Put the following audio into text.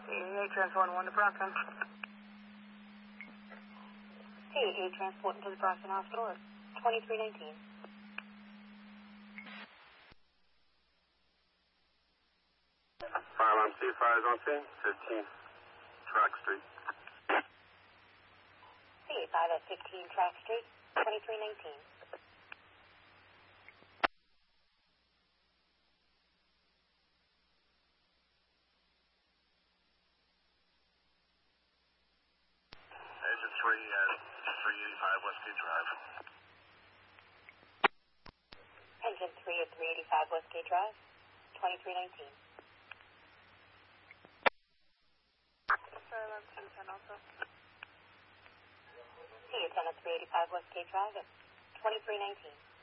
CAA transporting 1 to Brockton. CAA transporting to the Brockton Hospital at 2319. Fire alarm C, fire is on scene, 15 Track Street. CA5 at 15 Track Street, 2319. Engine 3 at 385 Westgate Drive. Engine 3 at 385 Westgate Drive, 2319. Fire alarm C10 also. CA10 at 385 Westgate Drive at 2319.